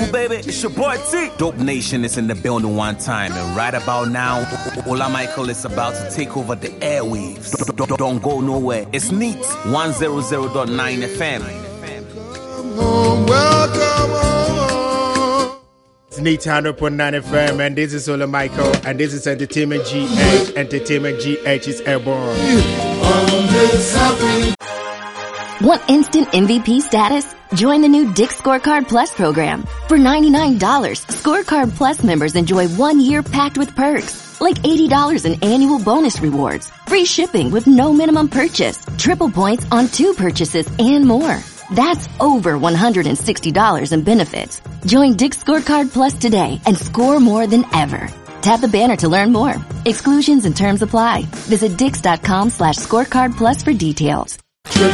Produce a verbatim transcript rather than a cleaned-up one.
Ooh, baby, it's your boy T. Dope Nation is in the building one time, and right about now, Ola Michael is about to take over the airwaves. Don't, don't go nowhere. It's Neat one hundred point nine F M. Welcome home. It's Neat one hundred point nine F M, and this is Ola Michael, and this is Entertainment G H. Entertainment G H is airborne. Want instant M V P status? Join the new Dick's Scorecard Plus program. For ninety-nine dollars, Scorecard Plus members enjoy one year packed with perks, like eighty dollars in annual bonus rewards, free shipping with no minimum purchase, triple points on two purchases, and more. That's over one hundred sixty dollars in benefits. Join Dick's Scorecard Plus today and score more than ever. Tap the banner to learn more. Exclusions and terms apply. Visit dix.com slash scorecard plus for details.